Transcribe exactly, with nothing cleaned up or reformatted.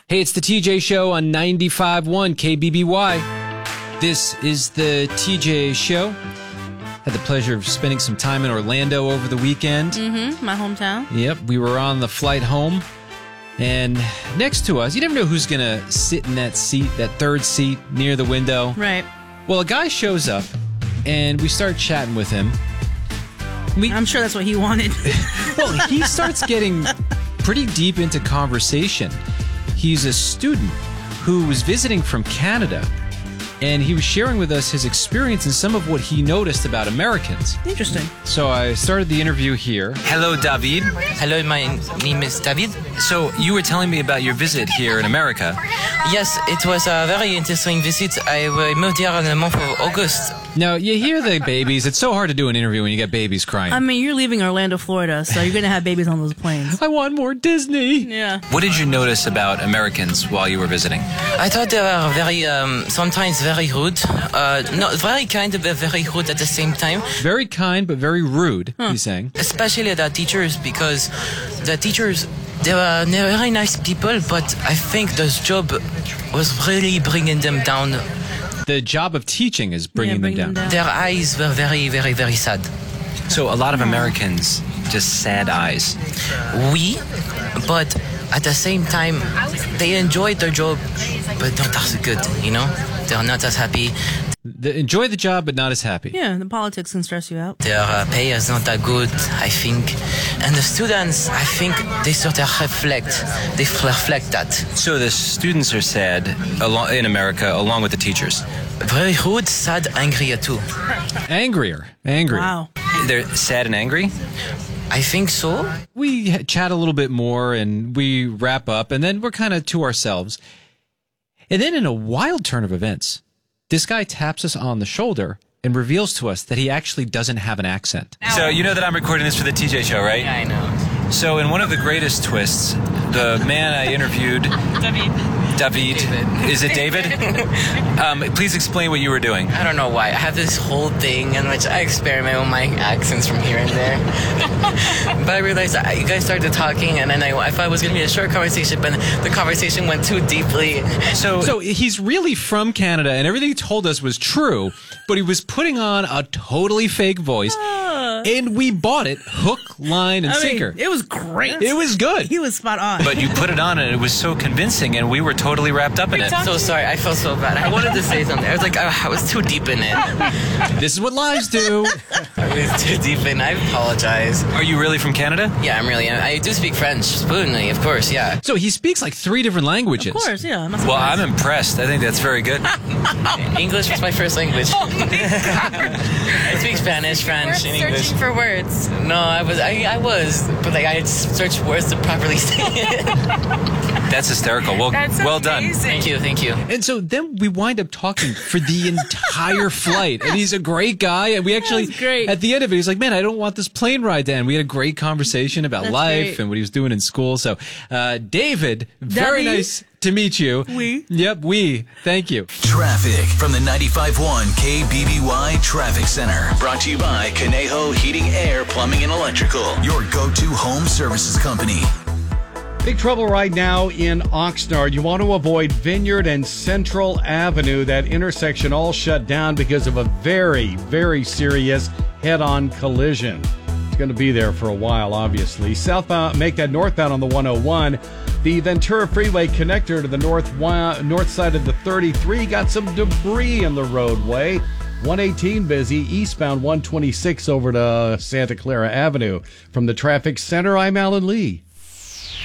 Hey, it's the T J Show on ninety-five point one K B B Y. This is the T J Show. Had the pleasure of spending some time in Orlando over the weekend. Mm-hmm, my hometown. Yep, we were on the flight home. And next to us, you never know who's going to sit in that seat, that third seat near the window. Right. Well, a guy shows up, and we start chatting with him. We, I'm sure that's what he wanted. Well, he starts getting pretty deep into conversation. He's a student who was visiting from Canada, and he was sharing with us his experience and some of what he noticed about Americans. Interesting. So I started the interview here. Hello, David. Hello, my name is David. So you were telling me about your visit here in America. Yes, it was a very interesting visit. I uh, moved here in the month of August. Now, you hear the babies. It's so hard to do an interview when you get babies crying. I mean, you're leaving Orlando, Florida, so you're going to have babies on those planes. I want more Disney. Yeah. What did you notice about Americans while you were visiting? I thought they were very, um, sometimes very rude. Uh, not very kind, but very rude at the same time. Very kind, but very rude, huh. he's saying. Especially the teachers, because the teachers, they were very nice people, but I think this job was really bringing them down. The job of teaching is bringing, yeah, bring them, down. them down. Their eyes were very, very, very sad. So a lot of Americans, just sad eyes. Oui, but at the same time, they enjoyed their job, but not as good, you know? They're not as happy. The, enjoy the job, but not as happy. Yeah, the politics can stress you out. Their uh, pay is not that good, I think. And the students, I think they sort of reflect, they reflect that. So the students are sad along, in America, along with the teachers. Very rude, sad, angry too. Angrier. Angrier. Wow. They're sad and angry? I think so. We chat a little bit more, and we wrap up, and then we're kind of to ourselves. And then in a wild turn of events, this guy taps us on the shoulder and reveals to us that he actually doesn't have an accent. So you know that I'm recording this for the T J Show, right? Yeah, I know. So in one of the greatest twists, the man I interviewed... David. David. David. Is it David? um, please explain what you were doing. I don't know why. I have this whole thing in which I experiment with my accents from here and there. But I realized I, you guys started talking, and then I, I thought it was going to be a short conversation, but the conversation went too deeply. So, so he's really from Canada, and everything he told us was true, but he was putting on a totally fake voice, uh, and we bought it hook, line, and I sinker. mean, it was great. It was good. He was spot on. But you put it on, and it was so convincing, and we were totally wrapped up in it. So sorry, I felt so bad. I wanted to say something. I was like, I, I was too deep in it. This is what lives do. I was too deep in. I apologize. Are you really from Canada? Yeah, I'm really. I do speak French fluently, of course. Yeah. So he speaks like three different languages. Of course, yeah. Well, I'm impressed. I think that's very good. English was my first language. I speak Spanish, French, and English. Searching for words. No, I was. I, I was, but like I had searched words to properly say it. That's hysterical. Well, That's well done. amazing. Thank you, thank you. And so then we wind up talking for the entire flight. And he's a great guy. And we actually, That's great. at the end of it, he's like, man, I don't want this plane ride to end. We had a great conversation about That's life great. and what he was doing in school. So, uh, David, very David? nice to meet you. We. Yep, we. Thank you. Traffic from the ninety-five point one K B B Y Traffic Center. Brought to you by Conejo Heating, Air, Plumbing, and Electrical. Your go-to home services company. Big trouble right now in Oxnard. You want to avoid Vineyard and Central Avenue. That intersection all shut down because of a very, very serious head-on collision. It's going to be there for a while, obviously. Southbound, make that northbound on the one oh one. The Ventura Freeway connector to the north north side of the thirty-three got some debris in the roadway. one eighteen busy, eastbound one twenty-six over to Santa Clara Avenue. From the traffic center, I'm Alan Lee.